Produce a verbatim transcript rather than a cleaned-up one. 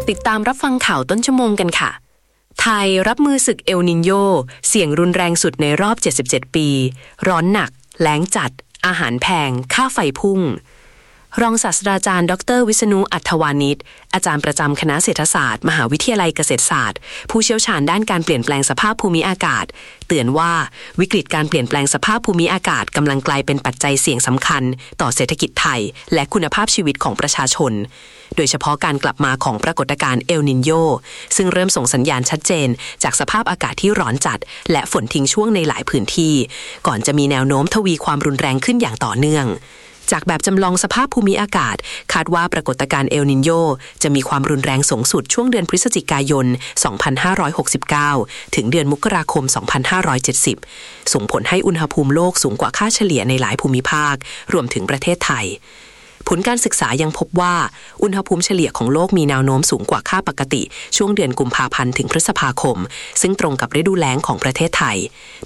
ติดตามรับฟังข่าวต้นชั่วโมงกันค่ะไทยรับมือศึกเอลนิโญเสี่ยงรุนแรงสุดในรอบเจ็ดสิบเจ็ดปีร้อนหนักแล้งจัดอาหารแพงค่าไฟพุ่งรองศาสตราจารย์ดรวิษณุอัฏฐวานิชอาจารย์ประจำคณะเศรษฐศาสตร์มหาวิทยาลัยเกษตรศาสตร์ผู้เชี่ยวชาญด้านการเปลี่ยนแปลงสภาพภูมิอากาศเตือนว่าวิกฤตการเปลี่ยนแปลงสภาพภูมิอากาศกำลังกลายเป็นปัจจัยเสี่ยงสำคัญต่อเศรษฐกิจไทยและคุณภาพชีวิตของประชาชนโดยเฉพาะการกลับมาของปรากฏการณ์เอลนิโญซึ่งเริ่มส่งสัญญาณชัดเจนจากสภาพอากาศที่ร้อนจัดและฝนทิ้งช่วงในหลายพื้นที่ก่อนจะมีแนวโน้มทวีความรุนแรงขึ้นอย่างต่อเนื่องจากแบบจำลองสภาพภูมิอากาศคาดว่าปรากฏการณ์เอลนิโญจะมีความรุนแรงสูงสุดช่วงเดือนพฤศจิกายน สองพันห้าร้อยหกสิบเก้า ถึงเดือนมกราคม สองพันห้าร้อยเจ็ดสิบ ส่งผลให้อุณหภูมิโลกสูงกว่าค่าเฉลี่ยในหลายภูมิภาครวมถึงประเทศไทยผลการศึกษายังพบว่าอุณหภูมิเฉลี่ยของโลกมีแนวโน้มสูงกว่าค่าปกติช่วงเดือนกุมภาพันธ์ถึงพฤษภาคมซึ่งตรงกับฤดูแล้งของประเทศไทย